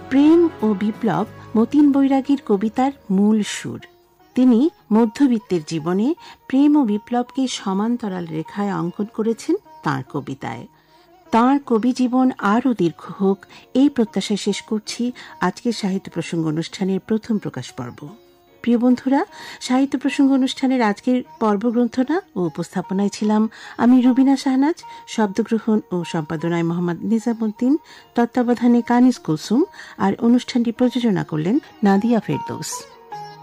প্রেম ও বিপ্লব মতিন বৈরাগীর কবিতার মূল সুর। তিনি মধ্যবিত্তের জীবনে প্রেম ও বিপ্লবকে সমান্তরাল রেখায় অঙ্কন করেছেন তাঁর কবিতায়। তাঁর কবি জীবন আরও দীর্ঘ হোক, এই প্রত্যাশায় শেষ করছি আজকের সাহিত্য প্রসঙ্গ অনুষ্ঠানের প্রথম প্রকাশ পর্ব। প্রিয় বন্ধুরা, সাহিত্য প্রসঙ্গ অনুষ্ঠানের আজকের পর্বগ্রন্থনা ও উপস্থাপনায় ছিলাম আমি রুবিনা শাহনাজ, শব্দগ্রহণ ও সম্পাদনায় মোহাম্মদ নিজামুদ্দিন, তত্ত্বাবধানে কানিজ কুলসুম, আর অনুষ্ঠানটি প্রযোজনা করলেন নাদিয়া ফেরদৌস।